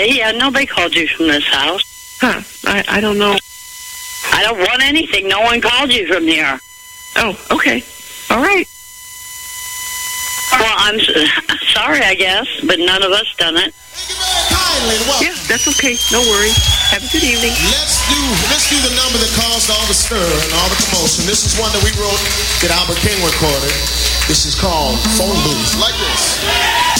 Yeah, nobody called you from this house. Huh. I don't know. I don't want anything. No one called you from here. Oh, okay. All right. Well, I'm sorry, I guess, but none of us done it. Yeah, that's okay. No worries. Have a good evening. Let's do the number that caused all the stir and all the commotion. This is one that we wrote that Albert King recorded. This is called Phone Booth. Like this.